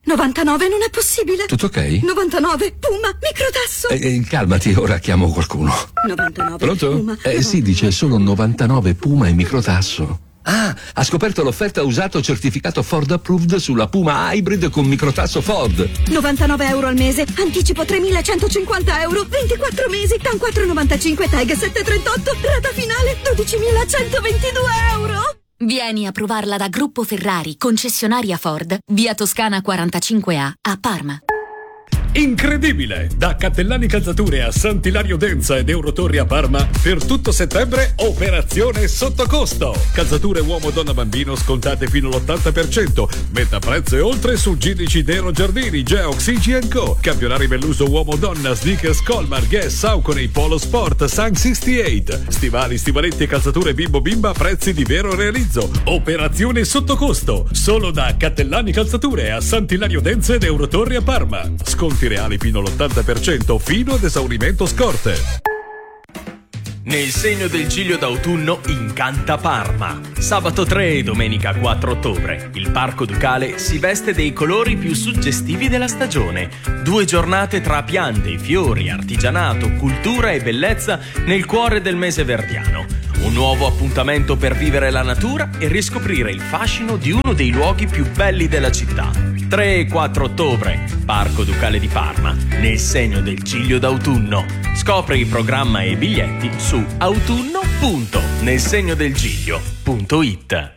99 non è possibile. Tutto ok? 99 Puma microtasso. Calmati, ora chiamo qualcuno. 99 Pronto? Puma. Sì, dice solo 99 Puma e microtasso. Ah, ha scoperto l'offerta usato certificato Ford Approved sulla Puma Hybrid con microtasso Ford. 99 euro al mese, anticipo 3.150 euro, 24 mesi, TAN 4,95, TAG 7,38, rata finale 12.122 euro. Vieni a provarla da Gruppo Ferrari, concessionaria Ford, via Toscana 45A, a Parma. Incredibile! Da Cattellani Calzature a Sant'Ilario Denza ed Eurotorri a Parma, per tutto settembre operazione sotto costo. Calzature uomo, donna, bambino scontate fino all'80%. Metà prezzo e oltre su Gidici, Dero, Giardini, Geox, IGI & Co. Campionari Melluso uomo, donna, sneakers, Colmar, Guess, Saucony, Polo Sport, Sun 68. Stivali, stivaletti e calzature bimbo bimba a prezzi di vero realizzo. Operazione sotto costo. Solo da Cattellani Calzature a Sant'Ilario Denza ed Eurotorri a Parma. Sconti reali fino all'80% fino ad esaurimento scorte. Nel segno del Giglio d'autunno incanta Parma. Sabato 3 e domenica 4 ottobre il Parco Ducale si veste dei colori più suggestivi della stagione. 2 giornate tra piante, fiori, artigianato, cultura e bellezza nel cuore del mese verdiano. Un nuovo appuntamento per vivere la natura e riscoprire il fascino di uno dei luoghi più belli della città. 3 e 4 ottobre, Parco Ducale di Parma, nel segno del Giglio d'autunno. Scopri il programma e i biglietti su autunno.nelsegnodelgiglio.it.